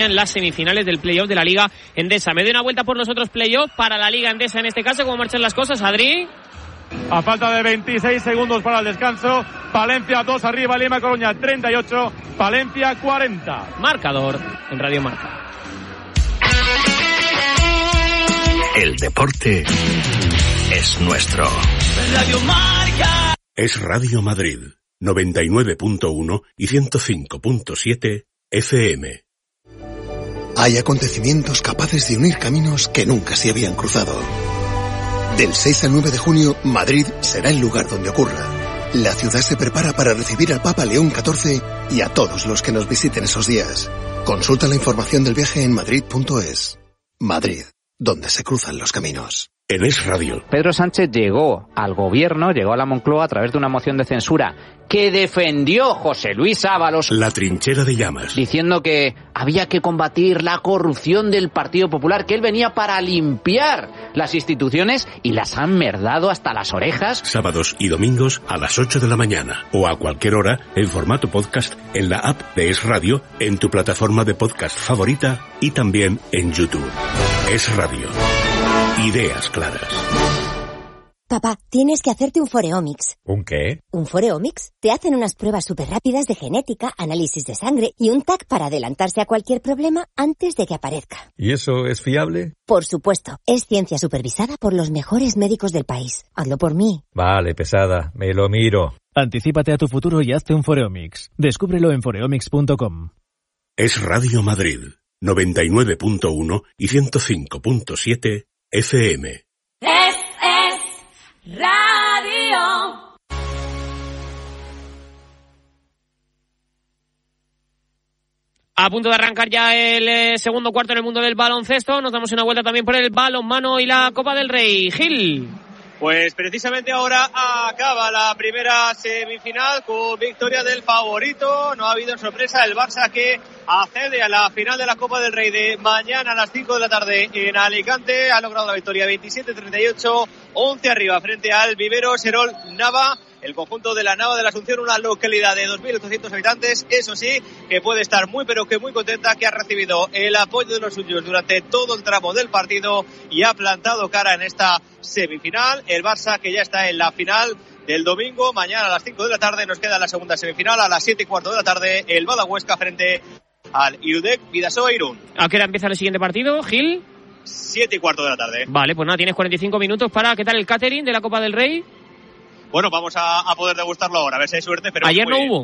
en las semifinales del playoff de la Liga Endesa. Me doy una vuelta por los otros playoffs para la Liga Endesa en este caso. ¿Cómo marchan las cosas, Adri? A falta de 26 segundos para el descanso, Palencia 2 arriba, Lima Coruña 38, Palencia 40. Marcador en Radio Marca. El deporte es nuestro. Radio Marca. Es Radio Madrid, 99.1 y 105.7 FM. Hay acontecimientos capaces de unir caminos que nunca se habían cruzado. Del 6 al 9 de junio, Madrid será el lugar donde ocurra. La ciudad se prepara para recibir al Papa León XIV y a todos los que nos visiten esos días. Consulta la información del viaje en madrid.es. Madrid, donde se cruzan los caminos. En Es Radio. Pedro Sánchez llegó al gobierno, llegó a la Moncloa a través de una moción de censura que defendió José Luis Ábalos. La trinchera de llamas. Diciendo que había que combatir la corrupción del Partido Popular, que él venía para limpiar las instituciones y las han merdado hasta las orejas. Sábados y domingos a las 8 de la mañana o a cualquier hora en formato podcast en la app de Es Radio, en tu plataforma de podcast favorita y también en YouTube. Es Radio. Ideas claras. Papá, tienes que hacerte un Foreomics. ¿Un qué? Un Foreomics. Te hacen unas pruebas súper rápidas de genética, análisis de sangre y un TAC para adelantarse a cualquier problema antes de que aparezca. ¿Y eso es fiable? Por supuesto. Es ciencia supervisada por los mejores médicos del país. Hazlo por mí. Vale, pesada. Me lo miro. Anticípate a tu futuro y hazte un Foreomics. Descúbrelo en foreomics.com. Es Radio Madrid, 99.1 y 105.7 FM. Es Radio. A punto de arrancar ya el segundo cuarto en el mundo del baloncesto. Nos damos una vuelta también por el balonmano y la Copa del Rey. Gil. Pues precisamente ahora acaba la primera semifinal con victoria del favorito. No ha habido sorpresa, el Barça que accede a la final de la Copa del Rey de mañana a las 5 de la tarde en Alicante. Ha logrado la victoria 27-38, 11 arriba frente al Vivero Serol Nava. El conjunto de la Nava de la Asunción, una localidad de 2.800 habitantes, eso sí, que puede estar muy pero que muy contenta, que ha recibido el apoyo de los suyos durante todo el tramo del partido y ha plantado cara en esta semifinal. El Barça que ya está en la final del domingo, mañana a las 5 de la tarde nos queda la segunda semifinal, a las 7:15 de la tarde el Badahuesca frente al Irudek Bidasoa Irún. ¿A qué hora empieza el siguiente partido, Gil? 7:15 de la tarde. Vale, pues nada, tienes 45 minutos para... ¿Qué tal el catering de la Copa del Rey? Bueno, vamos a poder degustarlo ahora, a ver si hay suerte. Pero ¿Ayer no hubo?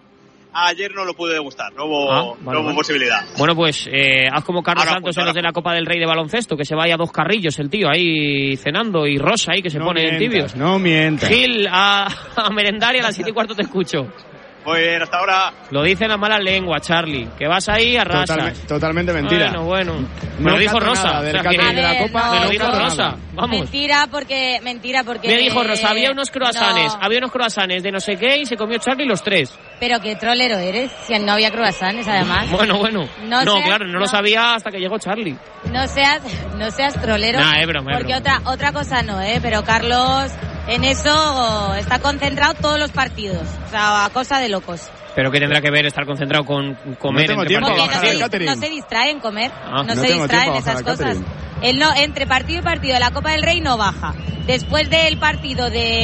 Ayer no lo pude degustar, no hubo posibilidad. Bueno, pues haz como Carlos Santos en los de la Copa del Rey de baloncesto, que se vaya a 2 carrillos el tío ahí cenando y Rosa ahí que se pone en tibios. No mientas. Gil, a merendar y a las 7:15 te escucho. Muy bien, hasta ahora. Lo dicen las malas lenguas, Charlie, que vas ahí a rasas. Totalmente mentira. Bueno. Me lo dijo Rosa. De la Copa, me lo dijo Rosa. Vamos. Mentira porque me dijo Rosa, había unos croissants de no sé qué y se comió Charlie los 3. Pero qué trolero eres, si no había croissants además. Bueno. No lo sabía hasta que llegó Charlie. No seas trolero. Nah, es broma. Porque otra cosa no, pero Carlos en eso está concentrado todos los partidos. O sea, a cosa de locos. ¿Pero qué tendrá que ver estar concentrado con comer entre partidos? No se distrae en comer, no se distrae en esas cosas. Él no, entre partido y partido de la Copa del Rey no baja. Después del partido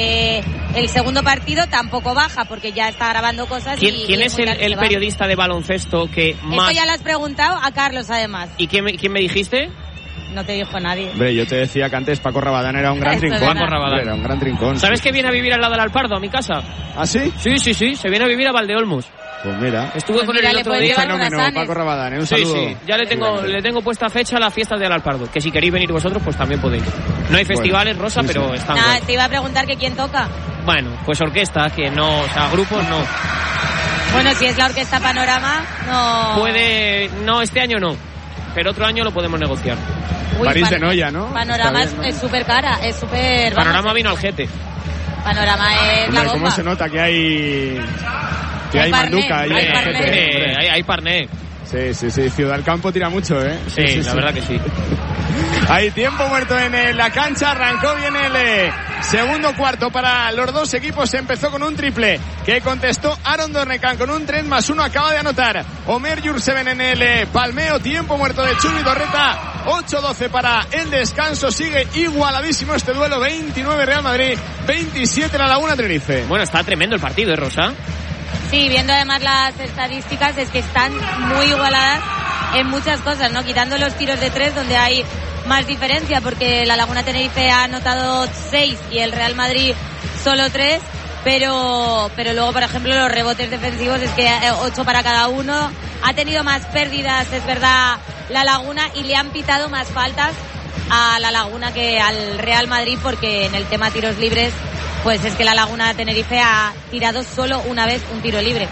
el segundo partido tampoco baja porque ya está grabando cosas. ¿Quién es el periodista de baloncesto que más...? Esto ya lo has preguntado a Carlos además. ¿Y quién me dijiste? No te dijo nadie. Hombre, yo te decía que antes Paco Rabadán era un gran trincón. Era un gran trincón. ¿Sabes que viene a vivir al lado del Alpardo, a mi casa? ¿Ah, sí? Sí, se viene a vivir a Valdeolmos. Pues mira. Estuve con él el otro día. Fenómeno, Paco Rabadán, un saludo. Sí, ya le tengo puesta fecha a las fiestas del Alpardo, que si queréis venir vosotros, pues también podéis. No hay festivales, Rosa, pero están... Te iba a preguntar que quién toca. Bueno, pues orquesta, que no, o sea, grupos no. Bueno, si es la Orquesta Panorama, no... No, este año no, pero otro año lo podemos negociar. París de Noia, ¿no? Panorama es súper cara, es súper... Panorama vino al Gete. Panorama es la bomba. ¿Cómo se nota que hay manduca ahí? Hay parné. Sí. Ciudad del Campo tira mucho, ¿eh? Sí, la verdad que sí. Hay tiempo muerto en la cancha. Arrancó bien el segundo cuarto para los dos equipos. Empezó con un triple que contestó Aaron Dornekan con un 3+1. Acaba de anotar Omer Yurtseven en el palmeo. Tiempo muerto de Chumi Torreta. 8-12 para el descanso. Sigue igualadísimo este duelo. 29 Real Madrid, 27 La Laguna Tenerife. Bueno, está tremendo el partido, Rosa. Sí, viendo además las estadísticas, es que están muy igualadas en muchas cosas, ¿no? Quitando los tiros de 3, donde hay más diferencia, porque la Laguna Tenerife ha anotado 6 y el Real Madrid solo 3, pero luego, por ejemplo, los rebotes defensivos es que 8 para cada uno. Ha tenido más pérdidas, es verdad, la Laguna, y le han pitado más faltas a la Laguna que al Real Madrid, porque en el tema tiros libres, pues es que la Laguna Tenerife ha tirado solo una vez un tiro libre.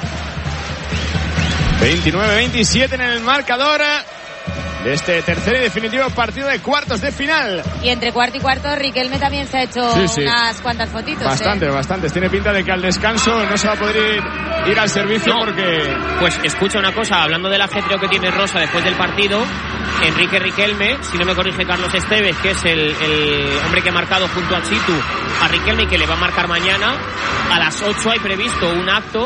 29-27 en el marcador de este tercer y definitivo partido de cuartos de final. Y entre cuarto y cuarto, Riquelme también se ha hecho unas cuantas fotitos. Bastantes. Tiene pinta de que al descanso no se va a poder ir al servicio porque... Pues escucha una cosa, hablando del ajetreo que tiene Rosa después del partido, Enrique Riquelme, si no me corrige Carlos Esteves, que es el hombre que ha marcado junto a Chitu a Riquelme y que le va a marcar mañana, a las 8 hay previsto un acto,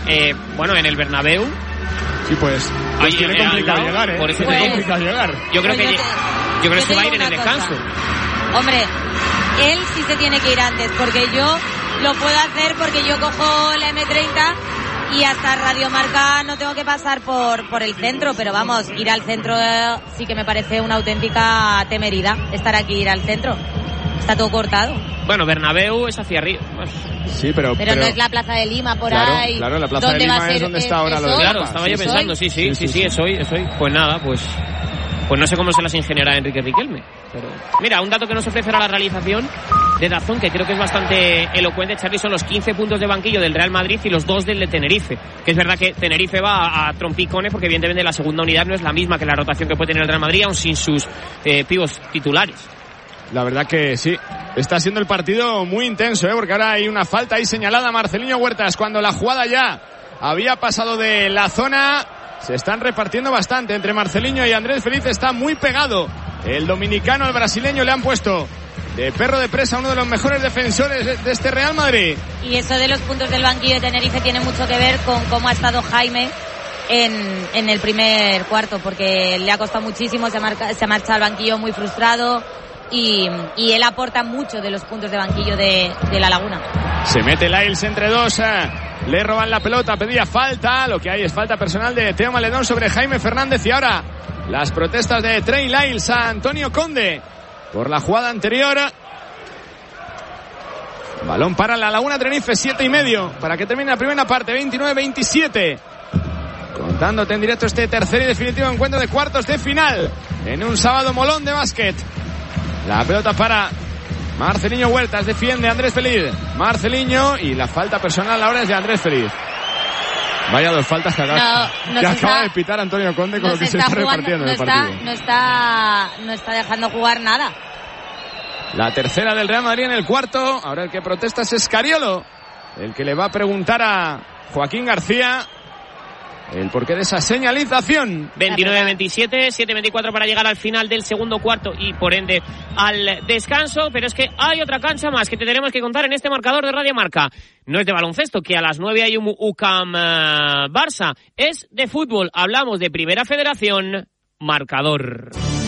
en el Bernabéu. Sí, pues tiene complicado llegar, ¿eh? Por eso tiene complicado llegar. Yo creo que se va a ir en el descanso. Hombre, él sí se tiene que ir antes, porque yo lo puedo hacer porque yo cojo la M30 y hasta Radio Marca no tengo que pasar por el centro, pero vamos, ir al centro sí que me parece una auténtica temeridad, estar aquí, ir al centro. Está todo cortado. Bueno, Bernabéu es hacia arriba. Sí, pero no es la Plaza de Lima por ahí. Claro, la Plaza de Lima es donde está ahora lo de Claro, estaba yo pensando, sí, es hoy. Pues nada, pues no sé cómo se las ingeniará Enrique Riquelme. Pero mira, un dato que nos ofrecerá la realización de Dazón, que creo que es bastante elocuente, Charly, son los 15 puntos de banquillo del Real Madrid y los 2 del de Tenerife. Que es verdad que Tenerife va a trompicones porque evidentemente la segunda unidad no es la misma que la rotación que puede tener el Real Madrid, aún sin sus pívos titulares. La verdad que sí, está siendo el partido muy intenso, porque ahora hay una falta ahí señalada a Marcelinho Huertas cuando la jugada ya había pasado de la zona. Se están repartiendo bastante entre Marcelinho y Andrés Feliz, está muy pegado el dominicano al brasileño, le han puesto de perro de presa a uno de los mejores defensores de este Real Madrid. Y eso de los puntos del banquillo de Tenerife tiene mucho que ver con cómo ha estado Jaime en el primer cuarto, porque le ha costado muchísimo, se ha marchado al banquillo muy frustrado. Y él aporta mucho de los puntos de banquillo de la Laguna. Se mete Lyles entre dos, le roban la pelota, pedía falta, lo que hay es falta personal de Teo Maledón sobre Jaime Fernández, y ahora las protestas de Trey Lyles a Antonio Conde por la jugada anterior. Balón para la Laguna Tenerife, 7:30 para que termine la primera parte, 29-27. Contándote en directo este tercer y definitivo encuentro de cuartos de final en un sábado molón de básquet. La pelota para Marcelinho Huertas, defiende Andrés Feliz. Marcelinho, y la falta personal ahora es de Andrés Feliz. Vaya dos faltas que acaba de pitar Antonio Conde con lo que se está repartiendo en el partido. No está dejando jugar nada. La tercera del Real Madrid en el cuarto. Ahora el que protesta es Escariolo, el que le va a preguntar a Joaquín García el porqué de esa señalización. 29-27, 7-24 para llegar al final del segundo cuarto y por ende al descanso, pero es que hay otra cancha más que te tenemos que contar en este marcador de Radio Marca. No es de baloncesto, que a las 9 hay un UCAM Barça, es de fútbol. Hablamos de Primera Federación, marcador.